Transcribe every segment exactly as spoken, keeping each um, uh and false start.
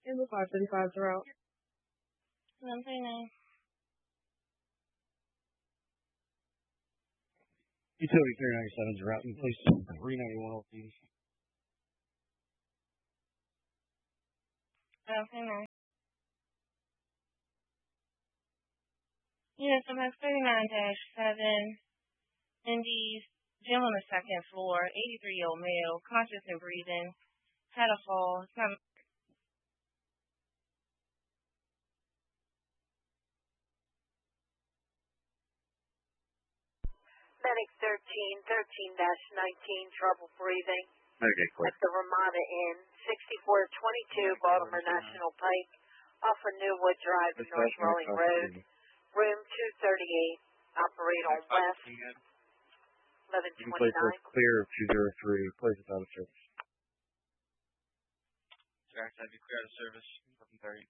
In the five thirty-five route. one thirty-nine. Utility three ninety-seven's route in place three ninety-one L P. one thirty-nine. Unit M S thirty-nine dash seven. Indy's gym on the second floor. eighty-three-year-old male, conscious and breathing. Had a fall. It's not Medic thirteen, thirteen dash nineteen, trouble breathing. Okay, quick. At the Ramada Inn, sixty-four twenty-two Baltimore National Pike, off of Newwood Drive, North Rolling Road, room two thirty-eight, operate on West, eleven twenty-nine. Clear two zero three, place it out of service. Direct, have you clear out of service, eleven thirty.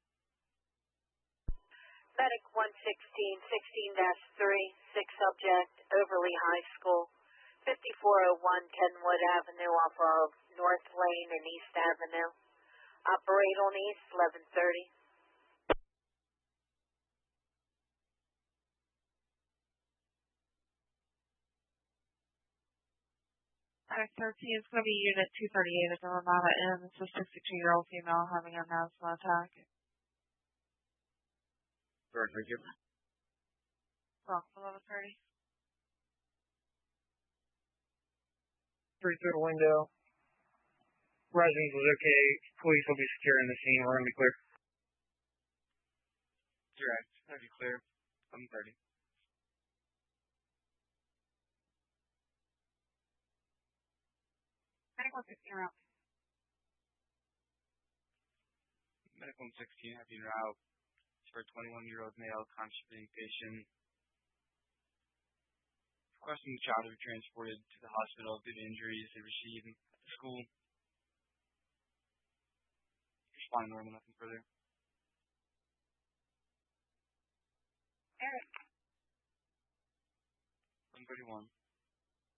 Medic one sixteen, sixteen dash three, six subject, Overly High School, fifty-four oh one Kenwood Avenue off of North Lane and East Avenue. Operate on East, eleven thirty. Medic thirteen is going to be Unit two thirty-eight at the Ramada Inn. It's a sixty-two-year-old female having an asthma attack. Sorry, thank you. Well, eleven thirty. Three through the window. Residence was okay. Police will be securing the scene. We're going to be clear. Direct, have you clear, eleven thirty. Medic one sixteen route. Medic one sixteen, have you route for a twenty-one-year-old male, conscious patient. Requesting the child to be transported to the hospital due to injuries they received at the school. Responding normal, nothing further. Eric. one thirty-one.